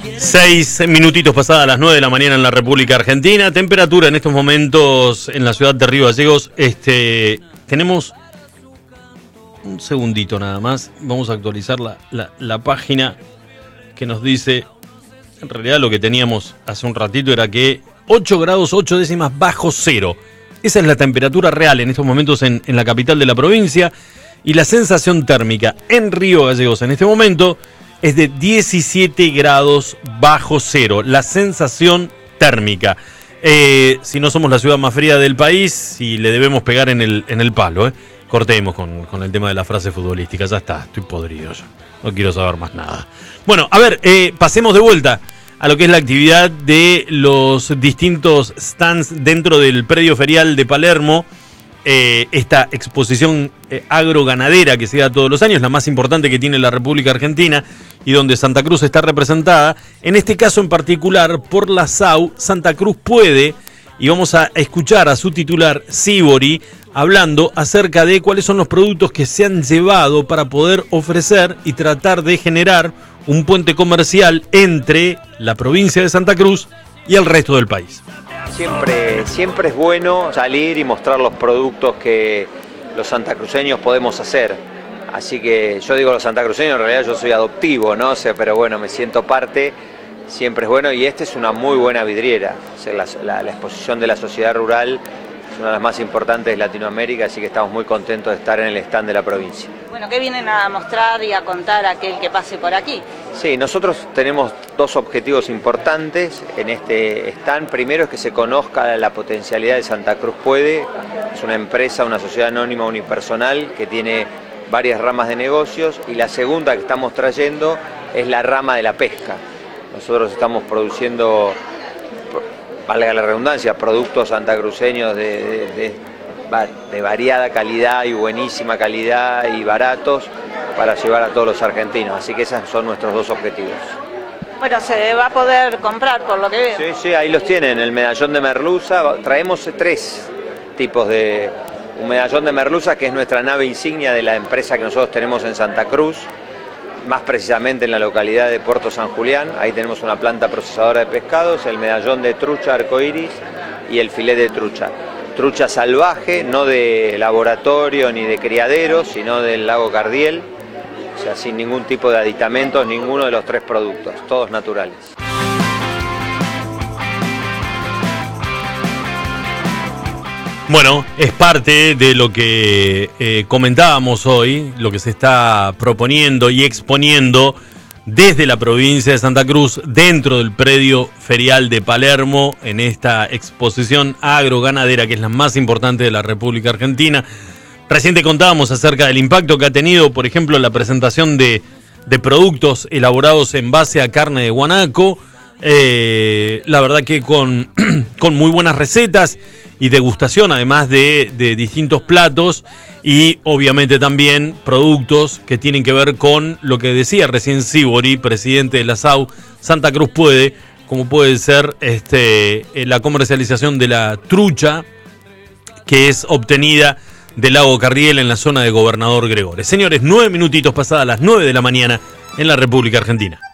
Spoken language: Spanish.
6 minutitos pasadas las 9 de la mañana en la República Argentina. Temperatura en estos momentos en la ciudad de Río Gallegos. Tenemos un segundito nada más. Vamos a actualizar la página que nos dice. En realidad lo que teníamos hace un ratito era que 8 grados 8 décimas bajo cero. Esa es la temperatura real en estos momentos en la capital de la provincia. Y la sensación térmica en Río Gallegos en este momento es de 17 grados bajo cero. La sensación térmica. Si no somos la ciudad más fría del país, si le debemos pegar en el palo. Cortemos con el tema de la frase futbolística. Ya está, estoy podrido yo. No quiero saber más nada. Bueno, a ver, pasemos de vuelta a lo que es la actividad de los distintos stands dentro del predio ferial de Palermo. Esta exposición agroganadera que se da todos los años, la más importante que tiene la República Argentina y donde Santa Cruz está representada. En este caso en particular, por la SAU, Santa Cruz puede, y vamos a escuchar a su titular, Sibori, hablando acerca de cuáles son los productos que se han llevado para poder ofrecer y tratar de generar un puente comercial entre la provincia de Santa Cruz y el resto del país. Siempre es bueno salir y mostrar los productos que los santacruceños podemos hacer. Así que yo digo los santacruceños, en realidad yo soy adoptivo, ¿no? Pero bueno, me siento parte, siempre es bueno. Y esta es una muy buena vidriera. O sea, la exposición de la sociedad rural es una de las más importantes de Latinoamérica, así que estamos muy contentos de estar en el stand de la provincia. Bueno, ¿qué vienen a mostrar y a contar a aquel que pase por aquí? Sí, nosotros tenemos dos objetivos importantes en este stand. Primero es que se conozca la potencialidad de Santa Cruz Puede. Es una empresa, una sociedad anónima unipersonal que tiene varias ramas de negocios. Y la segunda que estamos trayendo es la rama de la pesca. Nosotros estamos produciendo, valga la redundancia, productos santacruceños de variada calidad y buenísima calidad y baratos para llevar a todos los argentinos. Así que esos son nuestros dos objetivos. Bueno, se va a poder comprar por lo que veo. Sí, ahí los tienen, el medallón de merluza. Traemos 3 tipos de... Un medallón de merluza, que es nuestra nave insignia de la empresa que nosotros tenemos en Santa Cruz, más precisamente en la localidad de Puerto San Julián. Ahí tenemos una planta procesadora de pescados, el medallón de trucha arcoíris y el filet de trucha. Trucha salvaje, no de laboratorio ni de criadero, sino del lago Cardiel. O sea, sin ningún tipo de aditamentos, ninguno de los 3 productos, todos naturales. Bueno, es parte de lo que comentábamos hoy, lo que se está proponiendo y exponiendo desde la provincia de Santa Cruz, dentro del predio ferial de Palermo, en esta exposición agroganadera, que es la más importante de la República Argentina. Recién te contábamos acerca del impacto que ha tenido, por ejemplo, la presentación de productos elaborados en base a carne de guanaco. La verdad que con muy buenas recetas y degustación, además de distintos platos, y obviamente también productos que tienen que ver con lo que decía recién Sibori, presidente de la SAU, Santa Cruz Puede, como puede ser la comercialización de la trucha, que es obtenida del lago Carriel en la zona de Gobernador Gregores. Señores, 9 minutitos pasadas las 9 de la mañana en la República Argentina.